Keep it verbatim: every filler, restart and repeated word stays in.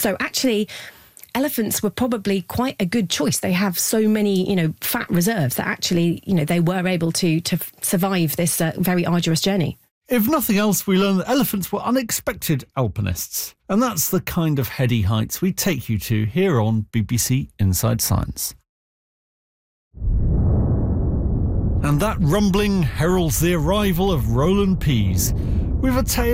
So actually, elephants were probably quite a good choice. They have so many, you know, fat reserves that actually, you know, they were able to to survive this uh, very arduous journey. If nothing else, we learn that elephants were unexpected alpinists. And that's the kind of heady heights we take you to here on B B C Inside Science. And that rumbling heralds the arrival of Roland Pease with a tale